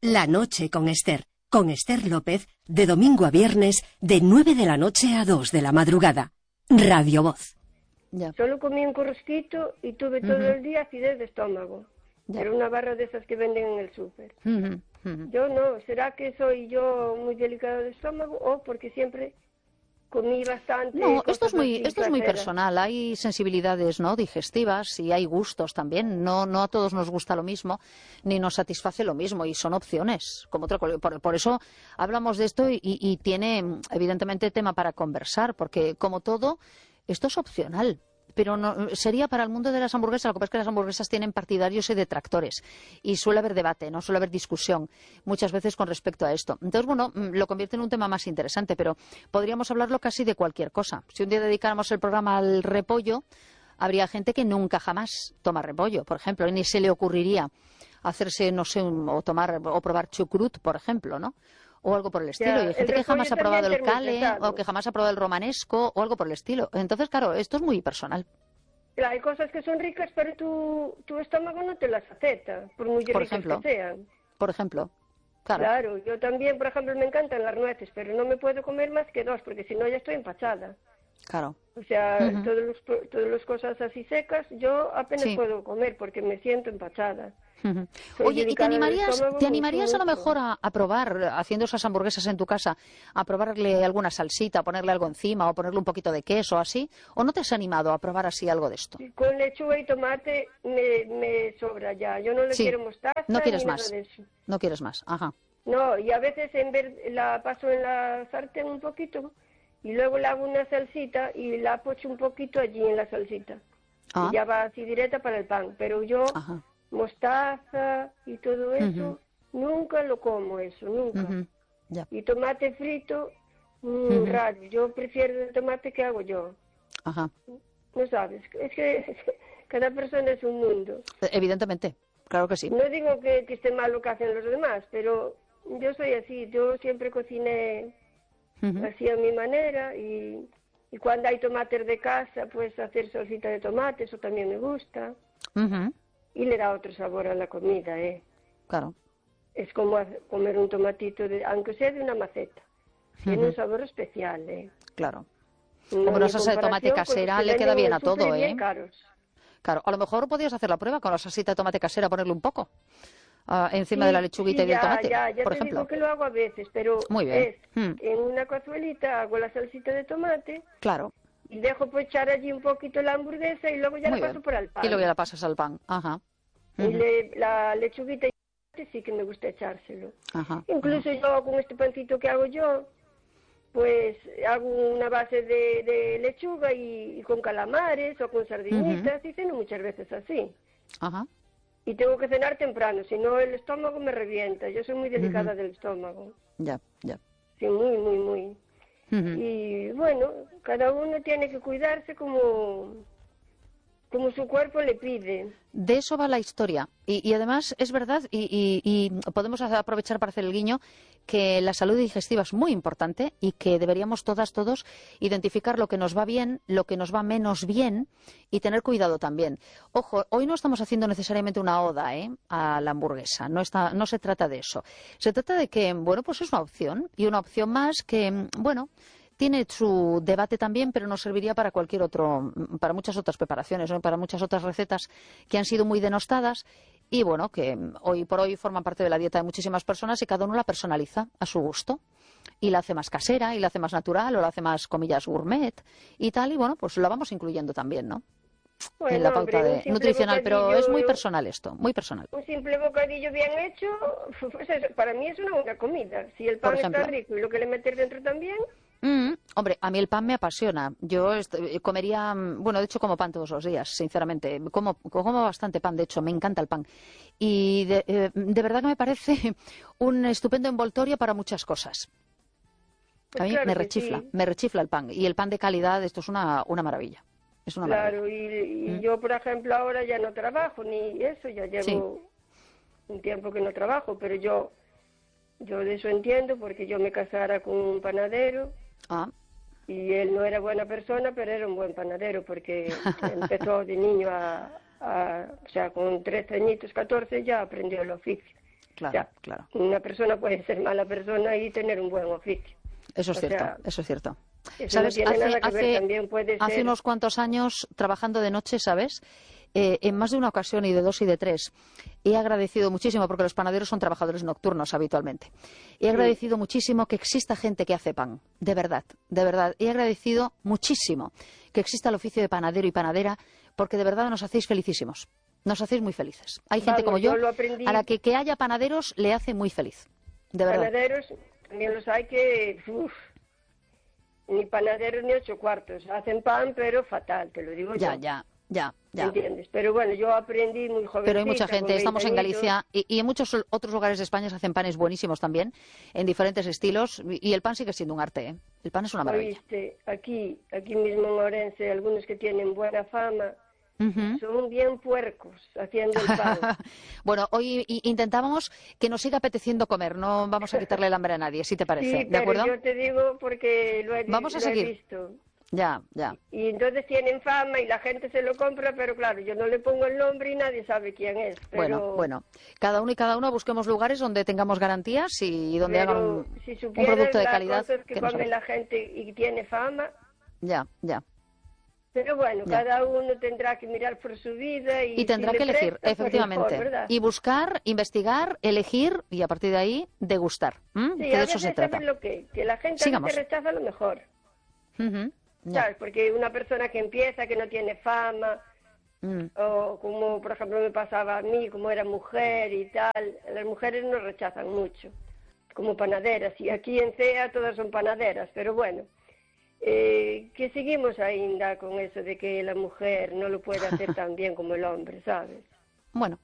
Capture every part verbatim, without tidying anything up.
La noche con Esther, con Esther López, de domingo a viernes, de nueve de la noche a dos de la madrugada. Radio Voz. Ya. Solo comí un corrosquito y tuve todo Ujú. el día acidez de estómago. Ya. Era una barra de esas que venden en el súper. Ujú, ujú. Yo no, ¿será que soy yo muy delicada de estómago o porque siempre comí bastante? No, esto cosas es muy, así esto es muy caseras? personal. Hay sensibilidades, ¿no?, digestivas y hay gustos también. No, no a todos nos gusta lo mismo ni nos satisface lo mismo y son opciones. Como otra, co- por, por eso hablamos de esto y, y tiene evidentemente tema para conversar, porque como todo esto es opcional. Pero no, sería para el mundo de las hamburguesas. Lo que pasa es que las hamburguesas tienen partidarios y detractores. Y suele haber debate, no suele haber discusión muchas veces con respecto a esto. Entonces, bueno, mm, lo convierte en un tema más interesante, pero podríamos hablarlo casi de cualquier cosa. Si un día dedicáramos el programa al repollo, habría gente que nunca jamás toma repollo, por ejemplo, y ni se le ocurriría hacerse, no sé, un- o tomar o probar chucrut, por ejemplo, ¿no? O algo por el estilo. Ya, Y hay el gente que jamás repollo ha probado el también cale termopesado. o que jamás ha probado el romanesco o algo por el estilo. Entonces, claro, esto es muy personal. Claro, hay cosas que son ricas, pero tu, tu estómago no te las acepta, por muy Por ricas ejemplo. que sean. Por ejemplo. Claro. Claro, yo también, por ejemplo, me encantan las nueces, pero no me puedo comer más que dos, porque si no ya estoy empachada. Claro. O sea, Ujú. todos los, pro- todas las cosas así secas, yo apenas Sí. puedo comer porque me siento empachada. Ujú. Soy Oye, ¿y te delicada del animarías, estómago te mucho, animarías a lo mucho. mejor a, a probar, haciendo esas hamburguesas en tu casa, a probarle alguna salsita, ponerle algo encima o ponerle un poquito de queso así? ¿O no te has animado a probar así algo de esto? Con lechuga y tomate me, me sobra ya. Yo no le Sí. quiero mostaza No ni quieres nada más. de eso. No quieres más. Ajá. No, y a veces en vez la paso en la sartén un poquito y luego le hago una salsita y la pocho un poquito allí en la salsita. Ah. Y ya va así directa para el pan. Pero yo, Ajá. mostaza y todo eso, Ujú. nunca lo como eso, nunca. Ujú. Ya. Y tomate frito, mm, Ujú. raro. Yo prefiero el tomate que hago yo. Ajá. No sabes, es que cada persona es un mundo. Evidentemente. Claro que sí. No digo que, que esté mal lo que hacen los demás, pero yo soy así. Yo siempre cociné Ujú. así a mi manera y, y cuando hay tomates de casa, pues hacer salsita de tomate, eso también me gusta. Ujú. Y le da otro sabor a la comida, ¿eh? Claro. Es como hace- comer un tomatito, de, aunque sea de una maceta. Tiene Ujú. un sabor especial, ¿eh? Claro. No Como hay una salsa de tomate comparación con los casera que le queda venden en bien el a todo, súper bien ¿eh? caros. Claro, a lo mejor podías hacer la prueba con la salsita de tomate casera, ponerle un poco ah, encima de la Sí, lechuguita sí, y del ya, tomate, ya, ya por te digo ejemplo. que lo hago a veces, pero Muy bien. es Mm, en una cazuelita hago la salsita de tomate claro, y dejo pues echar allí un poquito la hamburguesa y luego ya muy la paso bien. por el pan. Y luego ya la pasas al pan. Ajá. Y Ujú. le- la lechuguita y tomate sí que me gusta echárselo. Ajá. Incluso yo con este pancito que hago yo, pues hago una base de, de lechuga y, y con calamares o con sardinitas y ceno muchas veces así. Ajá. Y tengo que cenar temprano, si no el estómago me revienta. Yo soy muy delicada Ujú. del estómago. Ya, ya. Sí, muy, muy, muy. Ujú. Y bueno, cada uno tiene que cuidarse como, como su cuerpo le pide. De eso va la historia. Y, y además es verdad, y, y- y podemos aprovechar para hacer el guiño, que la salud digestiva es muy importante y que deberíamos todas, todos, identificar lo que nos va bien, lo que nos va menos bien y tener cuidado también. Ojo, hoy no estamos haciendo necesariamente una oda, ¿eh?, a la hamburguesa. No está, no se trata de eso. Se trata de que, bueno, pues es una opción y una opción más que, bueno, tiene su debate también, pero nos serviría para cualquier otro, para muchas otras preparaciones, ¿no?, para muchas otras recetas que han sido muy denostadas y, bueno, que hoy por hoy forman parte de la dieta de muchísimas personas y cada uno la personaliza a su gusto y la hace más casera y la hace más natural o la hace más, comillas, gourmet y tal, y bueno, pues la vamos incluyendo también, ¿no?, en la Bueno, pauta hombre, un de simple nutricional, pero es muy bocadillo, personal esto, muy personal. un simple bocadillo bien hecho, pues eso, para mí es una buena comida. Si el Por pan está ejemplo. rico y lo que le metes dentro también, Mm, hombre, a mí el pan me apasiona. Yo est- comería, mm, bueno, de hecho como pan todos los días, sinceramente. Como, como bastante pan, de hecho, me encanta el pan. Y de, eh, de verdad que me parece un estupendo envoltorio para muchas cosas. A pues mí claro me que rechifla, sí. me rechifla el pan. Y el pan de calidad, esto es una, una maravilla. Es una Claro, maravilla. y, y Mm. yo, por ejemplo, ahora ya no trabajo ni eso, ya Sí. llevo un tiempo que no trabajo, pero yo, yo de eso entiendo porque yo me casara con un panadero Ah, y él no era buena persona, pero era un buen panadero porque empezó de niño a, a- o sea, con trece añitos, catorce ya aprendió el oficio. claro, O sea, claro. una persona puede ser mala persona y tener un buen oficio. Eso es O cierto, sea, eso es cierto. eso ¿Sabes? no tiene Hace, nada que ver, hace, también puede hace ser... unos cuantos años, trabajando de noche, ¿sabes? Eh, en más de una ocasión, y de dos y de tres, he agradecido muchísimo, porque los panaderos son trabajadores nocturnos habitualmente, he agradecido muchísimo que exista gente que hace pan, de verdad, de verdad. He agradecido muchísimo que exista el oficio de panadero y panadera, porque de verdad nos hacéis felicísimos, nos hacéis muy felices. Hay gente Vamos, como yo, yo lo aprendí. a la que que haya panaderos le hace muy feliz, de verdad. Panaderos, también los hay que... Uf, ni panaderos ni ocho cuartos. Hacen pan, pero fatal, te lo digo Ya, yo. ya, ya, ya. ¿Entiendes? Pero bueno, yo aprendí muy jovencita. Pero hay mucha con gente, estamos en veinte añitos. Galicia y, y en muchos otros lugares de España se hacen panes buenísimos también, en diferentes estilos, y, y el pan sigue siendo un arte, ¿eh? El pan es una maravilla. Oíste, aquí, aquí mismo en Orense, algunos que tienen buena fama, Ujú. son bien puercos haciendo el pan. Bueno, hoy i- intentábamos que nos siga apeteciendo comer, no vamos a quitarle el hambre a nadie, si te parece, Sí, ¿de pero acuerdo? yo te digo porque lo he, Vamos a lo he seguir. visto. Ya, ya. Y entonces tienen fama y la gente se lo compra, pero claro, yo no le pongo el nombre y nadie sabe quién es. Pero, Bueno, bueno, cada uno y cada uno busquemos lugares donde tengamos garantías y donde hagan pero un, si un supieras producto de las calidad cosas que que nos come aporte. la gente y tiene fama, Ya, ya. pero bueno, Ya. cada uno tendrá que mirar por su vida y, Y tendrá si que le elegir, presta, pues efectivamente. mejor, ¿verdad? Y buscar, investigar, elegir y a partir de ahí degustar. ¿m? Sí, Que a de eso veces se trata. sabes lo que, que la gente a Sigamos. veces rechaza lo mejor, Ujú, ya. ¿sabes? Porque una persona que empieza, que no tiene fama, Mm, o como por ejemplo me pasaba a mí, como era mujer y tal, las mujeres nos rechazan mucho, como panaderas, y aquí en C E A todas son panaderas, pero bueno, eh, que seguimos ainda con eso de que la mujer no lo puede hacer tan bien como el hombre, ¿sabes? Bueno,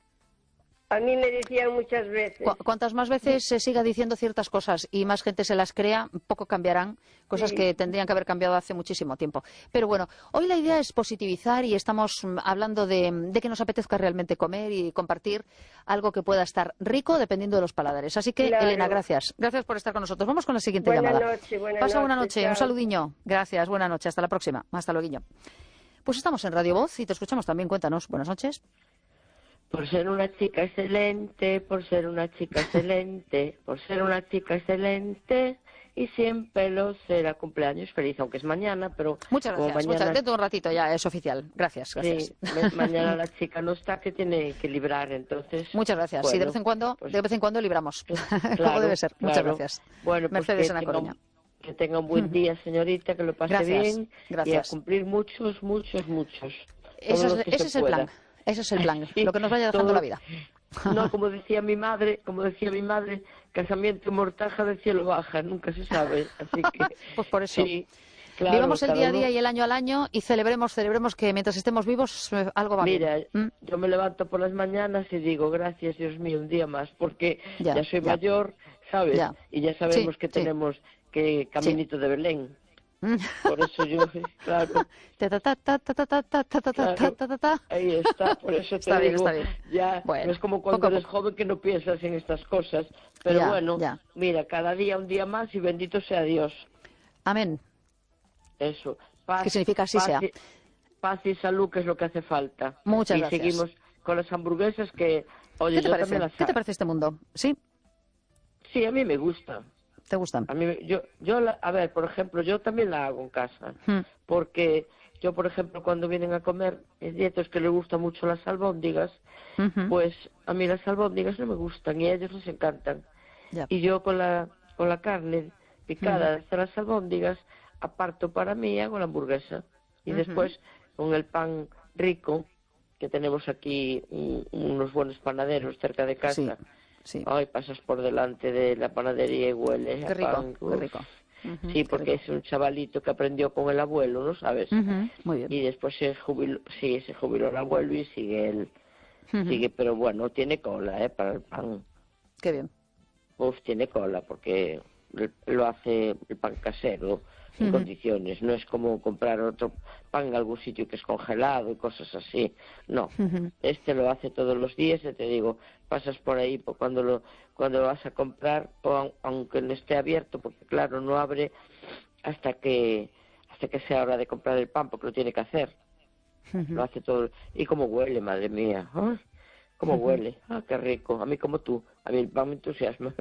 A mí me decían muchas veces, cu- cuantas más veces se siga diciendo ciertas cosas y más gente se las crea, poco cambiarán, cosas Sí. que tendrían que haber cambiado hace muchísimo tiempo. Pero bueno, hoy la idea es positivizar y estamos mm, hablando de, de que nos apetezca realmente comer y compartir algo que pueda estar rico dependiendo de los paladares. Así que, Claro. Elena, gracias. Gracias por estar con nosotros. Vamos con la siguiente buena llamada. noche, buena Pasa noche, una noche, un chao. saludiño. Gracias, buena noche. Hasta la próxima. Hasta luego. Pues estamos en Radio Voz y te escuchamos también. Cuéntanos. Buenas noches. Por ser una chica excelente, por ser una chica excelente, por ser una chica excelente y siempre lo será. Cumpleaños feliz, aunque es mañana, pero Muchas como gracias. mañana, Muchas, dentro de un ratito ya es oficial. Gracias, gracias. sí, me- mañana la chica no está, que tiene que librar, entonces. Muchas gracias. sí, de bueno, vez en cuando, pues, de vez en cuando libramos. Como claro, debe ser. Muchas claro. gracias. Bueno, pues Mercedes que en La tenga, Coruña. un- que tenga un buen día, señorita, que lo pase Gracias, bien y a gracias. cumplir muchos, muchos, muchos. Eso Todo es- lo que ese se es el pueda. plan. Ese es el plan. Sí, Lo que nos vaya dejando todo- la vida. No, como decía mi madre, como decía mi madre, casamiento y mortaja del cielo baja, nunca se sabe. Así que, Pues por eso. sí, claro, Vivamos el cada día a uno- día y el año al año y celebremos, celebremos que mientras estemos vivos eh, algo va Mira, bien. ¿m? yo me levanto por las mañanas y digo, gracias Dios mío, un día más, porque Ya, ya, soy ya. mayor, ¿sabes? Ya. Y ya sabemos Sí, que sí. tenemos que caminito de Belén. Por eso yo, claro, Ta, ta, ta, ta, ta, ta, ta, ta, ta, ta, Claro. ta, ta, ta. ahí está, por eso te Está bien, digo, está bien. ya Bueno, no es como cuando poco a eres poco. joven que no piensas en estas cosas, pero Ya, bueno, ya. mira, cada día un día más y bendito sea Dios. Amén. Eso, paz, ¿Qué significa así paz sea? y- paz y salud, que es lo que hace falta. Muchas y gracias. seguimos con las hamburguesas que, oye, ¿Qué te yo parece? también las ¿Qué te hago. parece este mundo? ¿Sí? Sí, a mí me gusta. ¿Te gustan? A mí, me- yo, yo la- a ver, por ejemplo, yo también la hago en casa, Hmm. porque yo, por ejemplo, cuando vienen a comer en dietos que les gustan mucho las albóndigas, Ujú. pues a mí las albóndigas no me gustan y a ellos les encantan. Ya. Y yo con la con la carne picada de las albóndigas aparto para mí y hago la hamburguesa. Y Ujú. después con el pan rico, que tenemos aquí un- unos buenos panaderos cerca de casa, Sí, sí. ay, pasas por delante de la panadería y hueles a Qué rico, pan. qué Uf. rico. Ujú, Sí, qué porque rico. es un chavalito que aprendió con el abuelo, ¿no sabes? Ujú, muy bien. Y después se jubiló, sí, se jubiló el abuelo y sigue él. Ujú. Sigue, pero bueno, tiene cola, ¿eh? Para el pan. Qué bien. Uf, tiene cola, porque lo hace el pan casero en Ujú. condiciones. No es como comprar otro pan en algún sitio que es congelado y cosas así. No, Ujú. este lo hace todos los días, ya te digo, pasas por ahí pues, cuando lo cuando lo vas a comprar, o aun- aunque no esté abierto, porque claro, no abre hasta que hasta que sea hora de comprar el pan, porque lo tiene que hacer. Ujú. Lo hace todo. Y como huele, madre mía. ¡Ay! cómo Ujú. huele, ah, qué rico, a mí como tú, a mí el pan me entusiasma.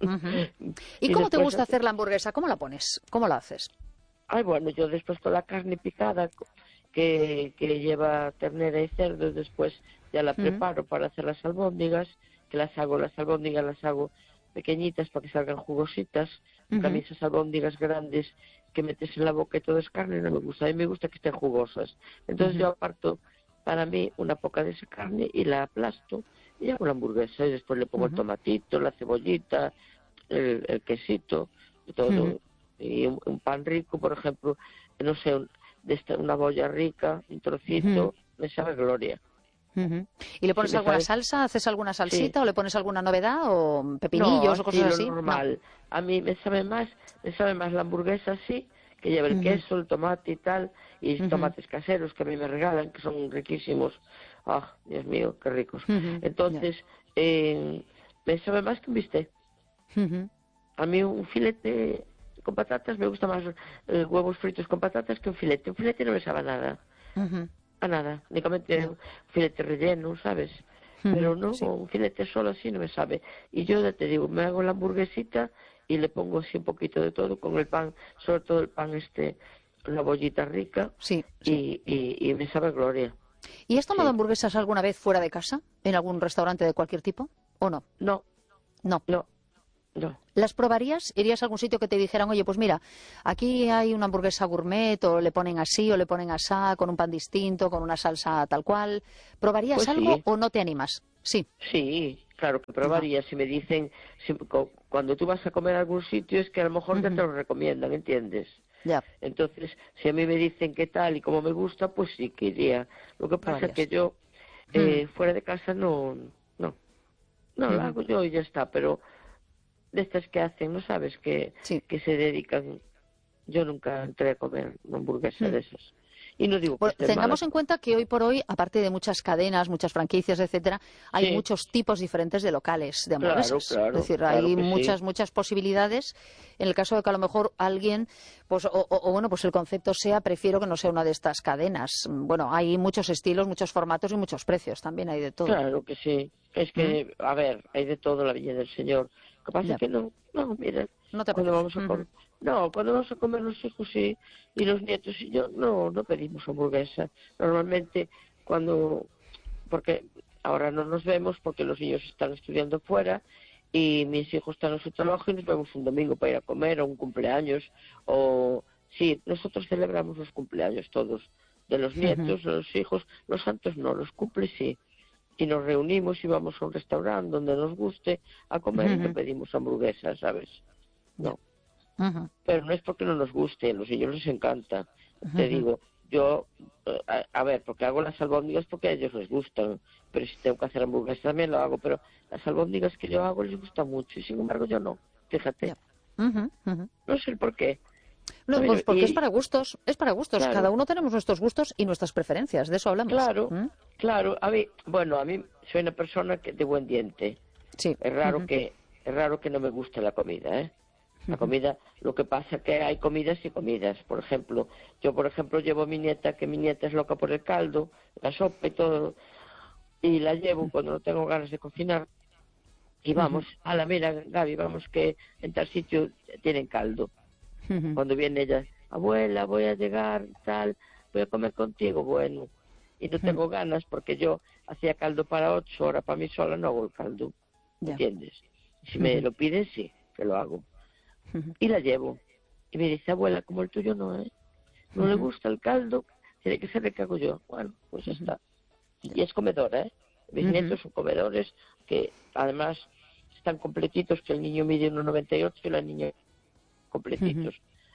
Ujú. ¿Y Y cómo te después gusta hace- hacer la hamburguesa? ¿Cómo la pones? ¿Cómo la haces? Ay, bueno, yo después con la carne picada co- que, que lleva ternera y cerdo, después ya la Ujú. preparo para hacer las albóndigas, que las hago, las albóndigas las hago pequeñitas para que salgan jugositas, porque a mí Ujú. esas albóndigas grandes que metes en la boca y todo es carne no me gusta, a mí me gusta que estén jugosas. Entonces yo Ujú. aparto para mí una poca de esa carne y la aplasto y hago la hamburguesa y después le pongo el Ujú. tomatito, la cebollita, el, el quesito, Ujú. todo y un, un pan rico, por ejemplo, no sé, un- de esta, una bolla rica, un Ujú. trocito, me sabe gloria. Ujú. ¿Y le Sí, pones me alguna sabe, salsa? ¿Haces alguna sí. salsita o le pones alguna novedad o No, pepinillos o así cosas lo así? No. normal. A mí me sabe más, me sabe más la hamburguesa así, que lleva el Ujú. queso, el tomate y tal, y Ujú. tomates caseros que a mí me regalan, que son riquísimos. Ah, Dios mío, qué ricos. Ujú. Ya. Entonces, eh, me sabe más que un bistec. Ujú. A mí un filete con patatas me gusta más eh, huevos fritos con patatas que un filete. Un filete no me sabe a nada, Ujú. a nada. Únicamente Ya. un filete relleno, ¿sabes? Ujú. Pero no, Sí. un filete solo así no me sabe. Y yo ya te digo, me hago la hamburguesita y le pongo así un poquito de todo con el pan, sobre todo el pan este, una bollita rica Sí, sí. y, y, y me sabe gloria. ¿Y has tomado Sí. hamburguesas alguna vez fuera de casa? ¿En algún restaurante de cualquier tipo? ¿O no? No, No. no, no. ¿Las probarías? ¿Irías a algún sitio que te dijeran, oye, pues mira, aquí hay una hamburguesa gourmet, o le ponen así, o le ponen asá, con un pan distinto, con una salsa tal cual? ¿Probarías Pues algo sí. o no te animas? Sí. Sí, claro que Ajá. probaría. Si me dicen, si- cu- cuando tú vas a comer a algún sitio es que a lo mejor ya te Ujú. lo recomiendan, ¿entiendes? Ya, Entonces, si a mí me dicen qué tal y cómo me gusta, pues sí que iría. Lo que pasa es que probarías. yo Mm. eh, fuera de casa no, no, no lo Ujú. hago yo y ya está. Pero de estas que hacen, ¿no sabes? Que, Sí. que se dedican. Yo nunca entré a comer una hamburguesa Mm. de esas. Y no digo que Bueno, estén malas. tengamos en cuenta que hoy por hoy, aparte de muchas cadenas, muchas franquicias, etcétera, hay Sí, muchos tipos diferentes de locales de claro, hamburguesas. Es claro, decir, claro hay que sí. muchas, muchas posibilidades. En el caso de que a lo mejor alguien, pues, o, o- o, bueno, pues el concepto sea, prefiero que no sea una de estas cadenas. Bueno, hay muchos estilos, muchos formatos y muchos precios. También hay de todo. Claro que sí. Es ¿Mm? que, a ver, hay de todo la viña del Señor. Lo que pasa es Ya, que no, no, mira, no te cuando apetece. vamos a Ujú. comer, no, cuando vamos a comer los hijos y, y los nietos y yo, no, no pedimos hamburguesa. Normalmente cuando, porque ahora no nos vemos porque los niños están estudiando fuera y mis hijos están en su trabajo y nos vemos un domingo para ir a comer o un cumpleaños o, sí, nosotros celebramos los cumpleaños todos, de los Ujú. nietos, de los hijos, los santos no, los cumples sí y nos reunimos y vamos a un restaurante donde nos guste a comer y no Ujú. pedimos hamburguesas, ¿sabes? Ya. No, Ujú. pero no es porque no nos guste, a los niños les encanta. Te Ujú. digo, yo, eh, a, a ver, porque hago las albóndigas porque a ellos les gustan, pero si tengo que hacer hamburguesas también lo hago, pero las albóndigas que yo hago les gustan mucho y sin embargo yo no, fíjate, Ya. Ujú. Ujú. no sé el por qué. A No, pues ver, porque es para y gustos, es para gustos. Cada claro, uno tenemos nuestros gustos y nuestras preferencias, de eso hablamos. claro, ¿Mm? claro, a mí, bueno, a mí soy una persona que de buen diente. Sí. Es raro Ujú. que es raro que no me guste la comida, ¿eh? La Ujú. comida, lo que pasa que hay comidas y comidas. Por ejemplo, yo por ejemplo llevo a mi nieta, que mi nieta es loca por el caldo, la sopa y todo, y la llevo cuando no tengo ganas de cocinar. Y Ujú. vamos, a la mira, Gaby, vamos que en tal sitio tienen caldo. Ujú. Cuando viene ella, abuela, voy a llegar, tal, voy a comer contigo, bueno. Y no Ujú. tengo ganas porque yo hacía caldo para ocho horas, para mí sola no hago el caldo, Ya. ¿entiendes? Si me Ujú. lo piden, sí, que lo hago. Ujú. Y la llevo. Y me dice, abuela, como el tuyo no, ¿eh? No le Ujú. gusta el caldo, tiene que ser el que hago yo. Bueno, pues ya Ujú. está. Ya. Y es comedora, ¿eh? Mis Ujú. nietos son comedores que además están completitos, que el niño mide uno noventa y ocho y la niña Ujú. completitos.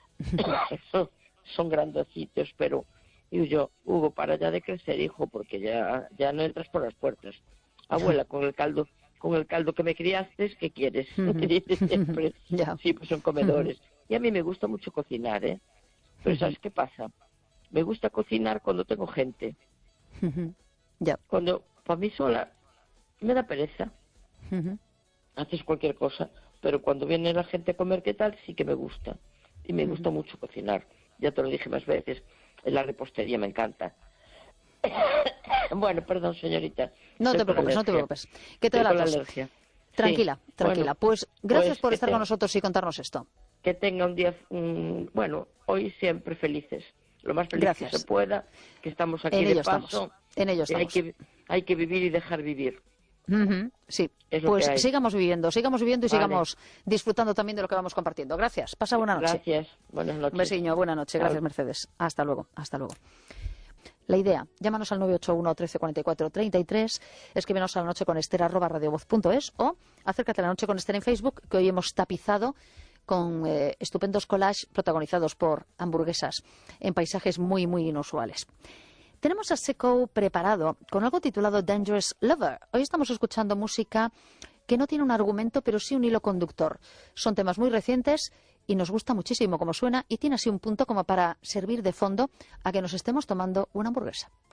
son, son grandecitos, pero digo yo, Hugo, para ya de crecer, hijo, porque ya, ya no entras por las puertas. Abuela, con el caldo, con el caldo que me criaste, ¿qué quieres? Me Ujú. dice siempre. Ya. Sí, pues son Ujú. comedores. Y a mí me gusta mucho cocinar, ¿eh? Pero Ujú. ¿sabes qué pasa? Me gusta cocinar cuando tengo gente. Ujú. Ya. Cuando, para mí sola, me da pereza. Ujú. Haces cualquier cosa. Pero cuando viene la gente a comer, ¿qué tal? Sí que me gusta. Y me Ujú. gusta mucho cocinar. Ya te lo dije más veces. En la repostería me encanta. Bueno, perdón, señorita. No Estoy te con preocupes, no te alergia. preocupes. ¿Qué te Estoy da con la la tos? alergia. Tranquila, Sí. tranquila. Bueno, pues gracias pues por que estar te- con nosotros y contarnos esto. Que tenga un día, mm, bueno, hoy siempre felices. Lo más feliz Gracias. que se pueda, que estamos aquí En de ello paso. estamos. En ello y hay estamos. que, hay que vivir y dejar vivir. Ujú, sí, Es lo pues que hay. sigamos viviendo, sigamos viviendo y Vale. sigamos disfrutando también de lo que vamos compartiendo. Gracias, pasa buena noche. Gracias, buenas noches. Un besiño, buena noche, gracias Chao. Mercedes. Hasta luego, hasta luego. La idea, llámanos al nueve ocho uno, trece, cuarenta y cuatro, treinta y tres, escríbenos a la noche con Esther arroba radiovoz punto es o acércate a la noche con Esther en Facebook, que hoy hemos tapizado con eh, estupendos collages protagonizados por hamburguesas en paisajes muy, muy inusuales. Tenemos a Seco preparado con algo titulado Dangerous Lover. Hoy estamos escuchando música que no tiene un argumento, pero sí un hilo conductor. Son temas muy recientes y nos gusta muchísimo cómo suena y tiene así un punto como para servir de fondo a que nos estemos tomando una hamburguesa.